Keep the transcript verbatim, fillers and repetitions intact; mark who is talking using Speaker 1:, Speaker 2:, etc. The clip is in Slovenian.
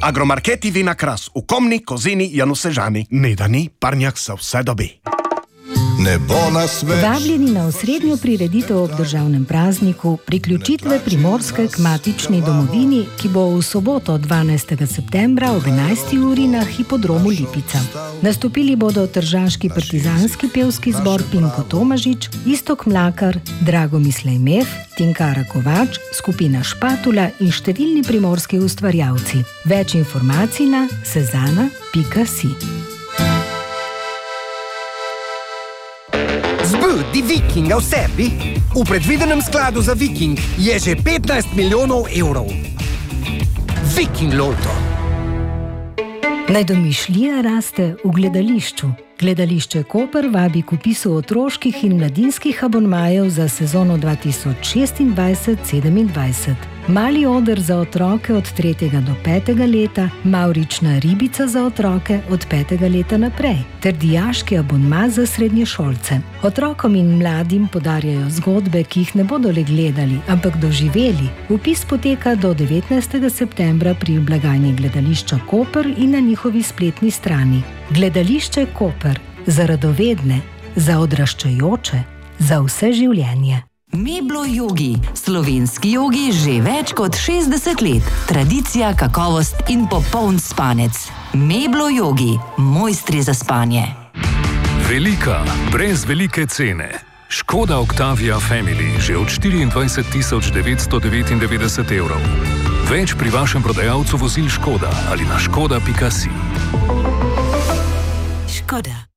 Speaker 1: Agromarketi Vina Kras v Komni, Kozini, Janusežani. Nedani, Parnjak se vse dobi.
Speaker 2: Vabljeni na osrednjo prireditev ob državnem prazniku priključitve Primorske k matični domovini, ki bo v soboto dvanajstega septembra ob enajsti uri na hipodromu Lipica. Nastopili bodo tržaški partizanski pevski zbor Pinko Tomažič, Istok Mlakar, Drago Mislejmev, Tinkara Kovač, skupina Špatula in številni primorski ustvarjalci. Več informacij na sezana pika si.
Speaker 3: Zbudi Vikinga v sebi. V predvidenem skladu za Viking je že petnajst milijonov evrov. Viking Lotto.
Speaker 2: Naj domišljija raste v gledališču. Gledališče Koper vabi k vpisu otroških in mladinskih abonmajev za sezono dva tisoč šestindvajset sedemindvajset. Mali oder za otroke od tretjega do petega leta, mavrična ribica za otroke od petega leta naprej, ter dijaški abonma za srednješolce. Otrokom in mladim podarjajo zgodbe, ki jih ne bodo le gledali, ampak doživeli. Vpis poteka do devetnajstega septembra pri blagajni gledališča Koper in na njihovi spletni strani. Gledališče Koper, za radovedne, za odraščajoče, za vse življenje.
Speaker 4: Meblo Yogi, slovenski jogi že več kot šestdeset let. Tradicija, kakovost in popoln spanec. Meblo Yogi, mojstri za spanje.
Speaker 5: Velika, brez velike cene. Škoda Octavia Family že od štiriindvajset tisoč devetsto devetindevetdeset evrov. Več pri vašem prodajalcu vozil Škoda ali na škoda pika si.
Speaker 4: Škoda.